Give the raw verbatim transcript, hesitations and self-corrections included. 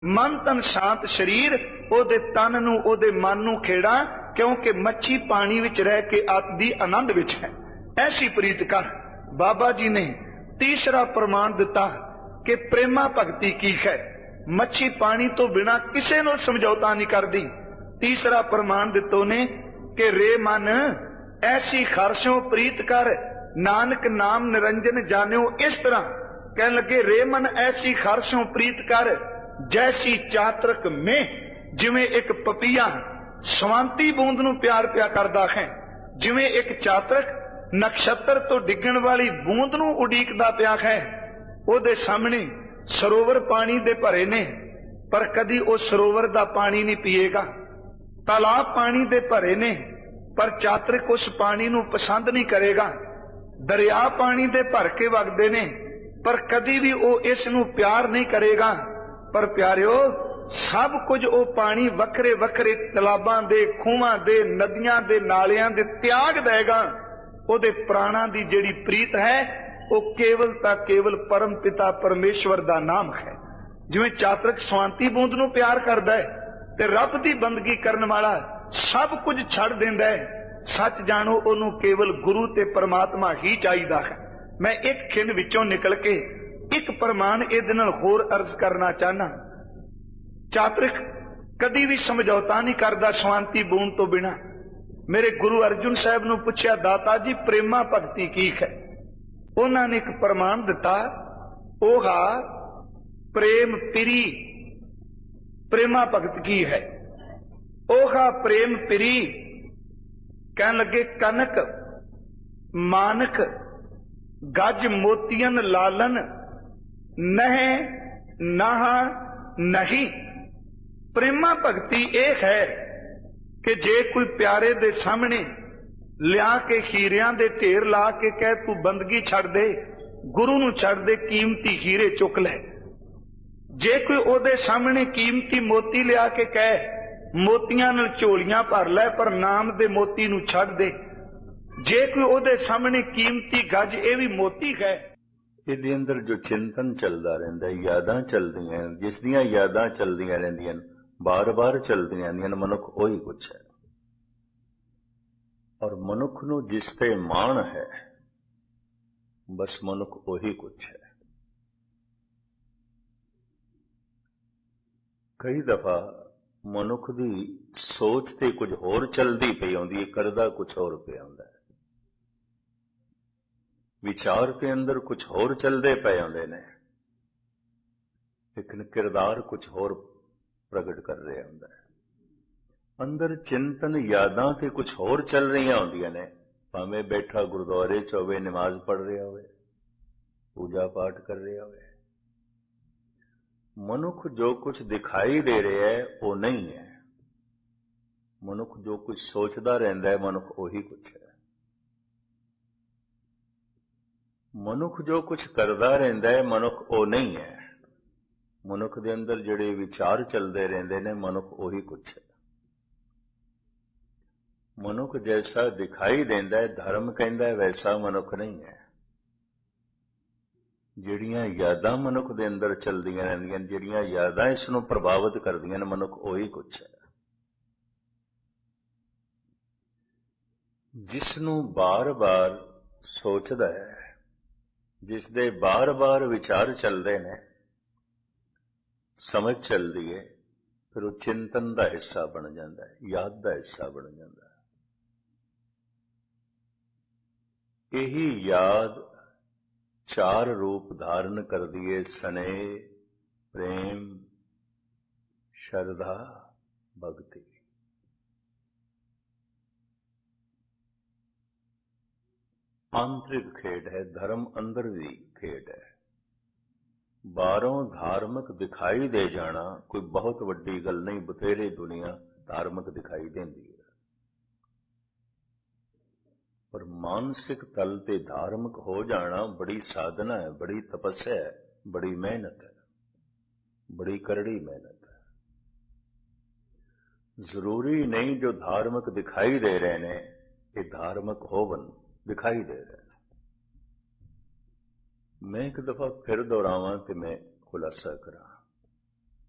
मन तन शांत शरीर ओदे तन नूं ओदे मन नूं खेड़ा, क्योंकि मच्छी पानी विच रह के आदि आनंद विच है। ऐसी प्रीत कर। बाबा जी ने तीसरा प्रमाण दिता कि प्रेमा भगती की है। मच्छी पानी तो बिना किसी नाल समझौता नहीं करदी। तीसरा प्रमाण दितो ने कि रे मन ऐसी खारशों प्रीत कर, नानक नाम निरंजन जानियो। इस तरह कहने लगे, रे मन ऐसी खारशों प्रीत कर जैसी चातरक में, जिवें एक पपीहा स्वांति बूंद नूं प्यार प्या करदा है, जिवें एक चातरक नक्षत्र तो डिगण वाली बूंद नूं उडीकदा प्या है। ओदे सामने सरोवर पानी दे भरे ने, पर कदी ओ सरोवर दा पानी नहीं पीएगा। तालाब पानी दे भरे ने, पर चातरक उस पानी नूं पसंद नहीं करेगा। दरिया पानी दे भर के वगदे ने, पर कदी भी ओ इस नूं प्यार नहीं करेगा। पर प्यारिओ, सब कुछ ओ पानी वखरे वखरे तलाबां दे, खूहां दे, नदियां दे, नालियां दे त्याग देगा। ओदे प्राणां दी जिहड़ी प्रीत है वो केवल ता केवल परम पिता परमेश्वर दा नाम है। जिवें चातरक स्वांति बूंद नूं प्यार करदा है ते रब दी बंदगी करन वाला सब कुछ छड़ दिंदा है, सच जानो ओनू केवल गुरु ते परमात्मा ही चाहिदा है। मैं एक खिंड विचों निकल के एक प्रमाण इहदे नाल होर अर्ज करना चाहना। चातरक कदी भी समझौता नहीं करदा शांति बूंद तो बिना। मेरे गुरु अर्जुन साहब नूं पुछया, दाता जी प्रेमा भगती की है? उन्होंने एक प्रमाण दिता, ओहा प्रेम पिरी प्रेमा भगत की है। ओहा प्रेम पिरी कहन लगे, कनक मानक गज मोतियन लालन नह नहा नहीं। प्रेमा भगती एक है कि जे कोई प्यारे दे सामने लिया के हीरियां दे ढेर ला के कह तू बंदगी छड़ दे, गुरु नूं छड़ दे, कीमती हीरे चुक ले। जे कोई ओदे सामने कीमती मोती लिया के कह मोतियां नाल झोलियां भर लै, पर नाम दे मोती नूं छड़ दे। जे कोई ओदे सामने कीमती गज, ये भी मोती है। ਇਹਦੇ ਅੰਦਰ जो चिंतन चलता रहिंदा, यादां चलदियां, जिस दियां यादां चलदियां रहिंदियां, बार बार चलदियां रहिंदियां, मनुख ਉਹੀ कुछ है। और मनुख ਨੂੰ जिस ते माण है, बस मनुख ਉਹੀ कुछ है। कई दफा मनुख दी सोच ते कुछ होर चलदी पई आउंदी है, करदा कुछ होर पिया हुंदा है। विचार के अंदर कुछ होर चलते पे आते ने, लेकिन किरदार कुछ होर प्रगट कर रहा होंदा है। अंदर चिंतन यादां ते कुछ होर चल रही होंदियां ने, भावें बैठा गुरुद्वारे च होवे, नमाज पढ़ रहा होवे, पूजा पाठ कर रहा होवे। मनुख जो कुछ दिखाई दे रहा है वो नहीं है। मनुख जो कुछ सोचता रहिंदा है, मनुख ਉਹੀ कुछ है। मनुख जो कुछ करता रहिंदा है, मनुख वो नहीं है। मनुख दे अंदर जिहड़े विचार चलते रहिंदे ने, मनुख ਉਹੀ कुछ है। मनुख जैसा दिखाई देंदा है, धर्म कहंदा है, वैसा मनुख नहीं है। जिहड़ियां यादां मनुख दे अंदर चलदियां रहिंदियां, जिहड़ियां यादां इस नूं प्रभावित करदियां ने, मनुख ਉਹੀ कुछ है। जिसनूं बार बार सोचदा है, जिसदे बार बार विचार चलते हैं, समझ चलती है, फिर वो चिंतन का हिस्सा बन जाता है, याद का हिस्सा बन जाता है। यही याद चार रूप धारण करती है, स्नेह, प्रेम, श्रद्धा, भक्ति। आंतरिक खेड है, धर्म अंदर की खेड है। बारों धार्मिक दिखाई दे जाना कोई बहुत वड्डी गल नहीं, बथेरे दुनिया धार्मिक दिखाई देती है, पर मानसिक तल ते धार्मिक हो जाना बड़ी साधना है, बड़ी तपस्या है, बड़ी मेहनत है, बड़ी करड़ी मेहनत है। जरूरी नहीं जो धार्मिक दिखाई दे रहे हैं ये धार्मिक होवन दिखाई दे रहे हैं। मैं एक दफा फिर दोहरावां ते मैं खुलासा करा,